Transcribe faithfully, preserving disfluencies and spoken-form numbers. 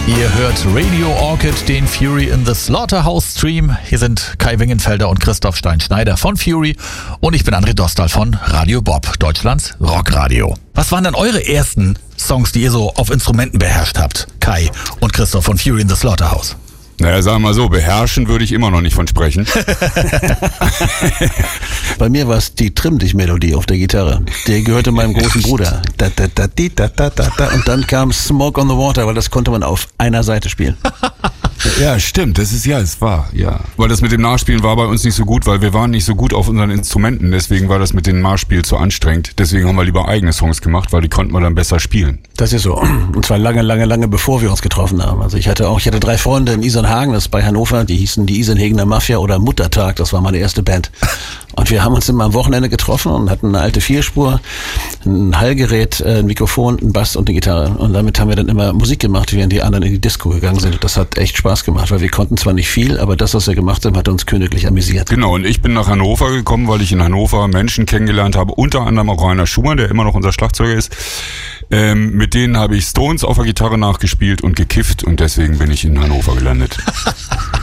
Ihr hört Radio Orchid, den Fury in the Slaughterhouse Stream. Hier sind Kai Wingenfelder und Christoph Stein-Schneider von Fury und ich bin André Dostal von Radio Bob, Deutschlands Rockradio. Was waren denn eure ersten Songs, die ihr so auf Instrumenten beherrscht habt, Kai und Christoph von Fury in the Slaughterhouse? Naja, sagen wir mal so, beherrschen würde ich immer noch nicht von sprechen. Bei mir war es die Trimm-Dich-Melodie auf der Gitarre. Die gehörte meinem großen Bruder. Da, da, da, di, da, da, da, da. Und dann kam Smoke on the Water, weil das konnte man auf einer Seite spielen. Ja, stimmt, das ist ja, es war, ja. Weil das mit dem Nachspielen war bei uns nicht so gut, weil wir waren nicht so gut auf unseren Instrumenten, deswegen war das mit dem Nachspiel zu anstrengend. Deswegen haben wir lieber eigene Songs gemacht, weil die konnten wir dann besser spielen. Das ist so. Und zwar lange, lange, lange bevor wir uns getroffen haben. Also ich hatte auch, ich hatte drei Freunde in Isernhagen, das ist bei Hannover, die hießen die Isernhagener Mafia oder Muttertag, das war meine erste Band. Und wir haben uns immer am Wochenende getroffen und hatten eine alte Vierspur, ein Hallgerät, ein Mikrofon, ein Bass und eine Gitarre. Und damit haben wir dann immer Musik gemacht, während die anderen in die Disco gegangen sind. Und das hat echt Spaß gemacht, weil wir konnten zwar nicht viel, aber das, was wir gemacht haben, hat uns königlich amüsiert. Genau, und ich bin nach Hannover gekommen, weil ich in Hannover Menschen kennengelernt habe, unter anderem auch Rainer Schumann, der immer noch unser Schlagzeuger ist. Ähm, mit denen habe ich Stones auf der Gitarre nachgespielt und gekifft und deswegen bin ich in Hannover gelandet.